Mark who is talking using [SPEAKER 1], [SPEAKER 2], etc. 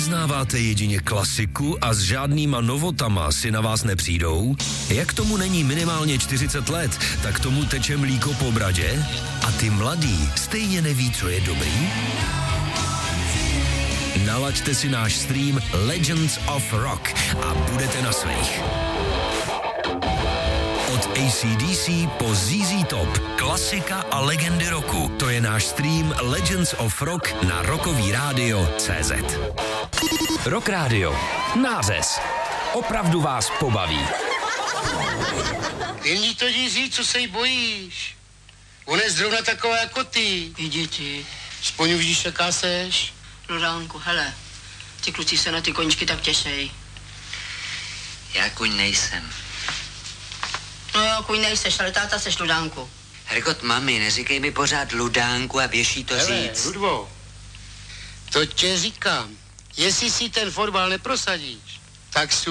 [SPEAKER 1] Vyznáváte jedině klasiku a s žádnýma novotama si na vás nepřijdou? Jak tomu není minimálně 40 let, tak tomu teče mlíko po bradě? A ty mladý stejně neví, co je dobrý? Nalaďte si náš stream Legends of Rock a budete na svých. Od AC/DC po ZZ Top, klasika a legendy roku. To je náš stream Legends of Rock na Rockový rádio.cz.
[SPEAKER 2] Rock Radio. Nářez. Opravdu vás pobaví.
[SPEAKER 3] Jen jí to díří, co se jí bojíš. Ona je zrovna taková jako ty.
[SPEAKER 4] Jdi ti.
[SPEAKER 3] Aspoň uvidíš, jaká seš.
[SPEAKER 4] Ludánku, hele, ty kluci se na ty koníčky tak těšej.
[SPEAKER 5] Já kuň nejsem.
[SPEAKER 4] No jo, kuň nejseš, ale táta seš, Ludánku.
[SPEAKER 5] Hergot, mami, neříkej mi pořád Ludánku a běží to
[SPEAKER 3] Hele,
[SPEAKER 5] říct.
[SPEAKER 3] Ludvo, to tě říkám. Jestli si ten fotbal neprosadíš, tak si